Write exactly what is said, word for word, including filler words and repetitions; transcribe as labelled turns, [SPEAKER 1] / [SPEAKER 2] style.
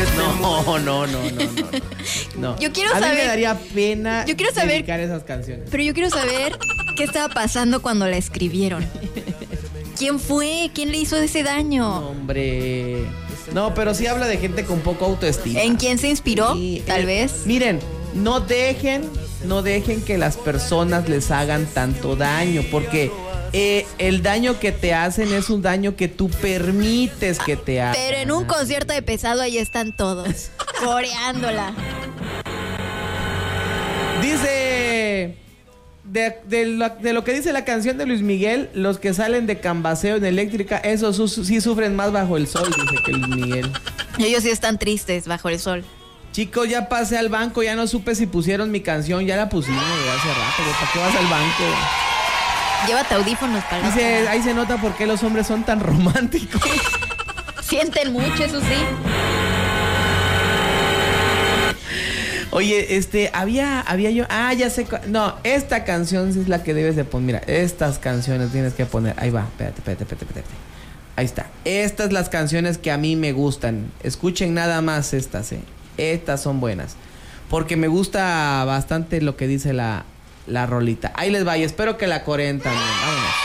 [SPEAKER 1] No, no, no, no, no, no.
[SPEAKER 2] Yo quiero
[SPEAKER 1] a
[SPEAKER 2] saber.
[SPEAKER 1] A mí me daría pena
[SPEAKER 2] yo quiero saber,
[SPEAKER 1] dedicar esas canciones.
[SPEAKER 2] Pero yo quiero saber qué estaba pasando cuando la escribieron. ¿Quién fue? ¿Quién le hizo ese daño?
[SPEAKER 1] No, hombre. No, pero sí habla de gente con poco autoestima.
[SPEAKER 2] ¿En quién se inspiró? Sí, tal eh, vez.
[SPEAKER 1] Miren, no dejen, no dejen que las personas les hagan tanto daño, porque eh, el daño que te hacen es un daño que tú permites que te hagan.
[SPEAKER 2] Pero en un concierto de Pesado ahí están todos, coreándola.
[SPEAKER 1] Dice... De, de, lo, de lo que dice la canción de Luis Miguel, los que salen de Cambaseo en eléctrica, esos su, sí sufren más bajo el sol, dice que Luis Miguel.
[SPEAKER 2] Ellos sí están tristes bajo el sol.
[SPEAKER 1] Chicos, ya pasé al banco, ya no supe si pusieron mi canción, ya la pusimos hace rato, ¿para qué vas al banco?
[SPEAKER 2] Llévate audífonos para
[SPEAKER 1] dice, ahí se nota por qué los hombres son tan románticos.
[SPEAKER 2] Sienten mucho, eso sí.
[SPEAKER 1] Oye, este, había, había yo, ah, ya sé, no, esta canción es la que debes de poner, mira, estas canciones tienes que poner, ahí va, espérate, espérate, espérate, espérate, ahí está, estas las canciones que a mí me gustan, escuchen nada más estas, eh, estas son buenas, porque me gusta bastante lo que dice la, la rolita, ahí les va, y espero que la coreen también, vámonos.